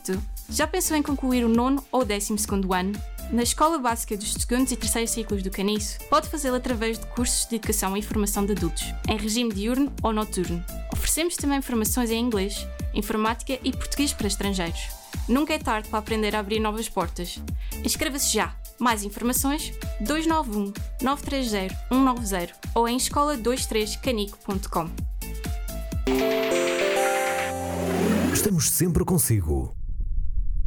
isto? Já pensou em concluir o 9º ou 12º ano? Na Escola Básica dos 2º e 3º ciclos do Caniço, pode fazê-lo através de cursos de educação e formação de adultos, em regime diurno ou noturno. Oferecemos também formações em inglês, informática e português para estrangeiros. Nunca é tarde para aprender a abrir novas portas. Inscreva-se já! Mais informações 291 930 190 ou em escola23canico.com. Estamos sempre consigo.